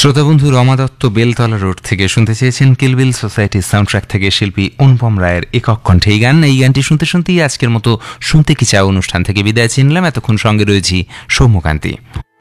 শ্রোতা বন্ধু রমা দত্ত বেলতলা রোড থেকে শুনতে চেয়েছেন কিলবিল সোসাইটির সাউন্ডট্র্যাক থেকে শিল্পী অনুপম রায়ের একক কণ্ঠে এই গানটি শুনতে শুনতেই আজকের মতো শুনতে কি চাও অনুষ্ঠান থেকে বিদায় চিনলাম। এতক্ষণ সঙ্গে রয়েছি সৌম্যকান্তি।